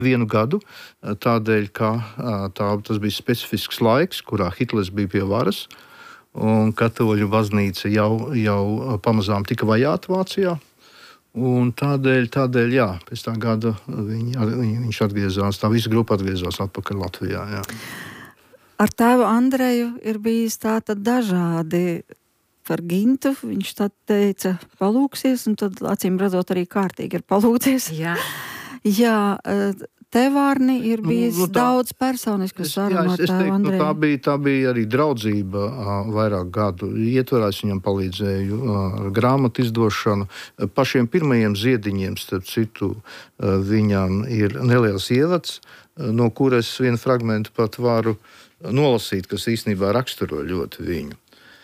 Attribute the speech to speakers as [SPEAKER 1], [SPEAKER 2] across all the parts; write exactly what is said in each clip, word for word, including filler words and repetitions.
[SPEAKER 1] vienu gadu, tādēļ, ka tā, tas bija specifisks laiks, kurā Hitlers bija pie varas, un katoļu baznīca jau, jau pamazām tika vajāta Vācijā. Un tādēļ, tādēļ jā, pēc tā gada viņi, viņš atgriezās, tā visa grupa atgriezās atpakaļ Latvijā. Jā.
[SPEAKER 2] Ar tēvu Andreju ir bijis tātad dažādi. Par Gintu viņš tad teica, palūksies, un tad acīm redzot arī kārtīgi ir palūksies.
[SPEAKER 3] Jā.
[SPEAKER 2] Jā, tev, Arni, ir bijis
[SPEAKER 1] nu, tā,
[SPEAKER 2] daudz personisku sarunu ar tēvu Andreju.
[SPEAKER 1] Nu, tā, bija, tā bija arī draudzība vairāk gadu ietvarā. Es viņam palīdzēju ar grāmatu izdošanu. Pašiem pirmajiem ziediņiem, starp citu, viņam ir neliels ievads, no kuras vienu fragmentu pat varu nolasīt, kas īstenībā raksturo ļoti viņu.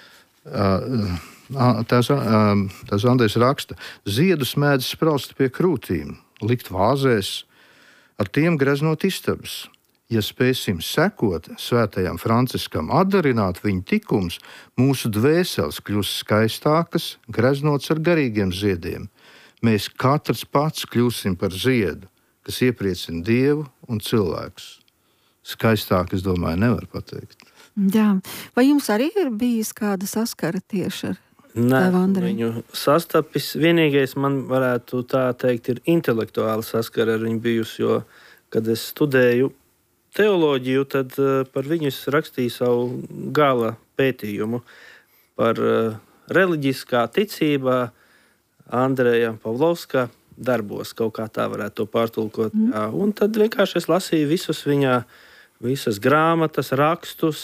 [SPEAKER 1] Tās, tās Andrejs raksta, ziedus mēdz spraust pie krūtīm, likt vāzēs, ar tiem greznot istabas. Ja spēsim sekot svētajam Franciskam, atdarināt viņa tikums, mūsu dvēseles kļūs skaistākas, greznots ar garīgiem ziediem. Mēs katrs pats kļūsim par ziedu, kas iepriecina Dievu un cilvēkus. Skaistāk, es domāju, nevar pateikt.
[SPEAKER 2] Jā. Vai jums arī ir bijis kāda saskara tieši ar tevu Andreju?
[SPEAKER 4] Viņu sastapis. Vienīgais, man varētu tā teikt, ir intelektuāla saskara ar viņu bijusi, jo, kad es studēju teoloģiju, tad uh, par viņu es rakstīju savu gala pētījumu par uh, reliģiskā ticībā Andreja Pavlovska darbos, kaut kā tā varētu to pārtulkot. Mm. Jā. Un tad vienkārši es lasīju visus viņa, visas grāmatas, rakstus,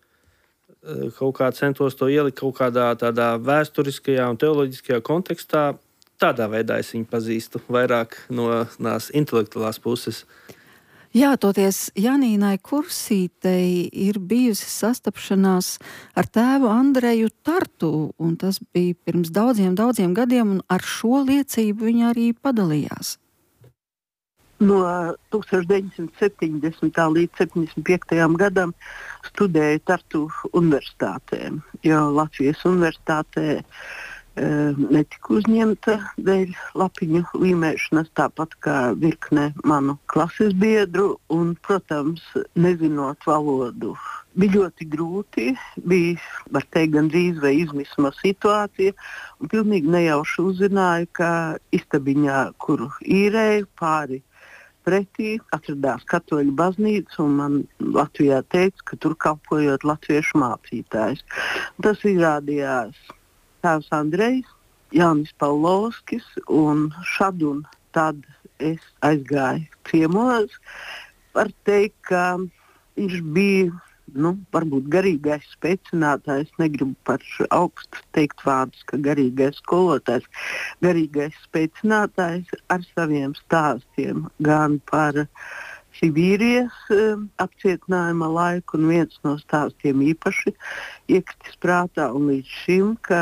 [SPEAKER 4] kaut kā centos to ielikt kaut kādā tādā vēsturiskajā un teoloģiskajā kontekstā. Tādā veidā es viņu pazīstu vairāk no tās intelektuālās puses.
[SPEAKER 2] Jā, toties Janīnai Kursītei ir bijusi sastapšanās ar tēvu Andreju Tartu, un tas bija pirms daudziem, daudziem gadiem, un ar šo liecību viņa arī padalījās.
[SPEAKER 5] No tūkstoš deviņsimt septiņdesmitā līdz septiņdesmit piektajam gadam studēju Tartu universitātē, jo Latvijas universitātē e, netika uzņemta dēļ lapiņu līmēšanas, tāpat kā virkne manu klases biedru, un, protams, nezinot valodu. Bija ļoti grūti, bija, var teikt, gandrīz vai izmisma situācija, un pilnīgi nejauši uzzināju, ka istabiņā, kuru īrēju pāri pretī, atradās katoļu baznīca, un man Latvijā teica, ka tur kalpojot latviešu mācītājs. Tas izrādījās tēvs Andrejs, Jānis Pavlovskis, un šad un tad es aizgāju ciemos. Var teikt, ka viņš bija, nu, varbūt garīgais spēcinātājs, negribu par augstu teikt vārdus, ka garīgais skolotājs, garīgais spēcinātājs ar saviem stāstiem gan par Sibīrijas e, apcietinājuma laiku, un viens no stāstiem īpaši iekritis prātā, un līdz šim, ka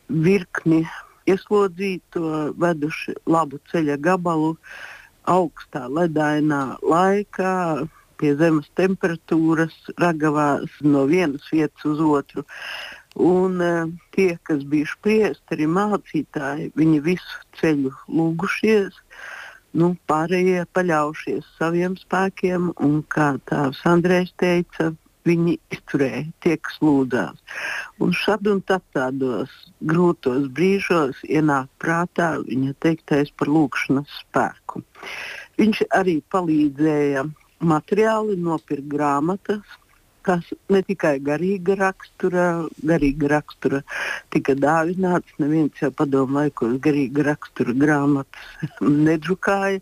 [SPEAKER 5] virkni ieslodzīto veduši labu ceļa gabalu augstā ledainā laikā, pie zemes temperatūras, ragavās no vienas vietas uz otru. Un uh, tie, kas bija priesteri, mācītāji, viņi visu ceļu lūgušies, nu, pārējie paļaušies saviem spēkiem, un kā tēvs Andrejs teica, viņi izturēja tie, kas lūdzās. Un šad un tad tādos grūtos brīžos ienāk prātā viņa teiktais par lūgšanas spēku. Viņš arī palīdzēja materiāli nopirkt grāmatas, kas ne tikai garīga rakstura, garīga rakstura tika dāvināts, neviens jau padomu laikos garīga rakstura grāmatas nedrukāja,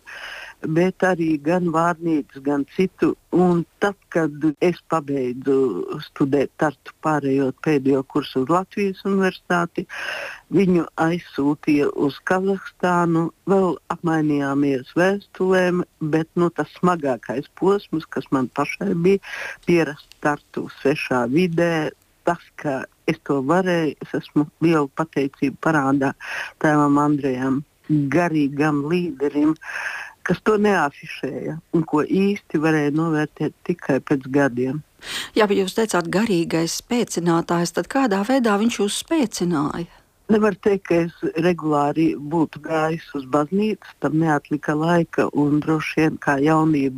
[SPEAKER 5] bet arī gan vārnīcas, gan citu. Un tad, kad es pabeidzu studēt Tartu, pārējot pēdējo kursu uz Latvijas universitāti, viņu aizsūtīja uz Kazahstānu, vēl apmainījāmies vēstulēm, bet nu, tas smagākais posms, kas man pašai bija, pierast Tartu svešā vidē, tas, ka es to varēju, es esmu lielu pateicību parādā tēvam Andrejam, garīgam līderim, kas to neafišēja un ko īsti varēja novērtēt tikai pēc gadiem.
[SPEAKER 2] Jā, bet jūs teicāt garīgais spēcinātājs, tad kādā veidā viņš jūs spēcināja?
[SPEAKER 5] Nevar teikt, ka es regulāri būtu gājis uz baznīcu, tam neatlika laika un droši vien kā jaunība.